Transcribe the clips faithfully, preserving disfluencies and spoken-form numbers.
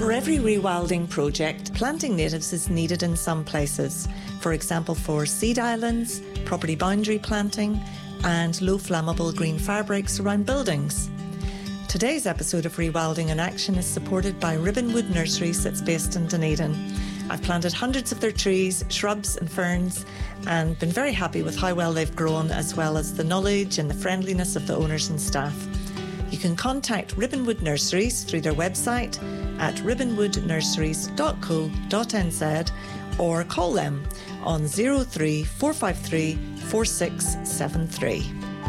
For every rewilding project, planting natives is needed in some places. For example, for seed islands, property boundary planting, and low flammable green fire breaks around buildings. Today's episode of Rewilding in Action is supported by Ribbonwood Nurseries that's based in Dunedin. I've planted hundreds of their trees, shrubs and ferns and been very happy with how well they've grown, as well as the knowledge and the friendliness of the owners and staff. You can contact Ribbonwood Nurseries through their website at ribbonwood nurseries dot co dot n z or call them on zero three four five three four six seven three.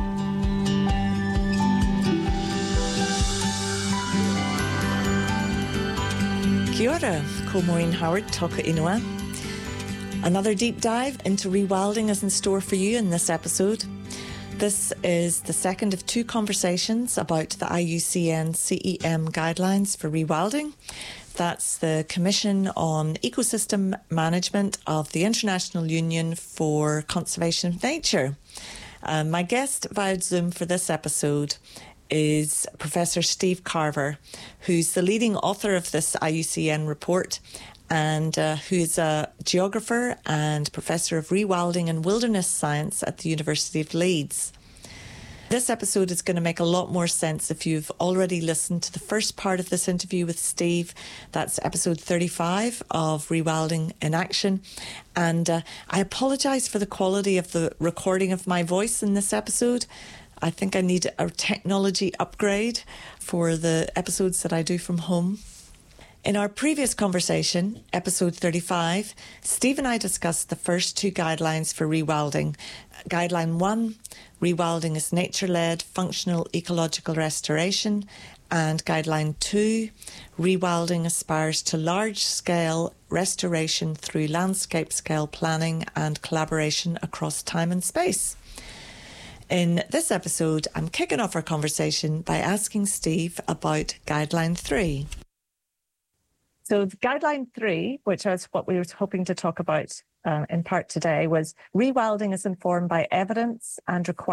Kia ora, ko Maureen Howard, toka ingoa. Another deep dive into rewilding is in store for you in this episode. This is the second of two conversations about the I U C N C E M guidelines for rewilding. That's the Commission on Ecosystem Management of the International Union for Conservation of Nature. Uh, my guest via Zoom for this episode is Professor Steve Carver, who's the leading author of this I U C N report and uh, who's a geographer and professor of rewilding and wilderness science at the University of Leeds. This episode is going to make a lot more sense if you've already listened to the first part of this interview with Steve. That's episode thirty-five of Rewilding in Action. And uh, I apologise for the quality of the recording of my voice in this episode. I think I need a technology upgrade for the episodes that I do from home. In our previous conversation, episode thirty-five, Steve and I discussed the first two guidelines for rewilding. Guideline one, rewilding is nature-led, functional ecological restoration. And guideline two, rewilding aspires to large-scale restoration through landscape-scale planning and collaboration across time and space. In this episode, I'm kicking off our conversation by asking Steve about Guideline three. So Guideline three, which is what we were hoping to talk about uh, in part today, was rewilding is informed by evidence and requires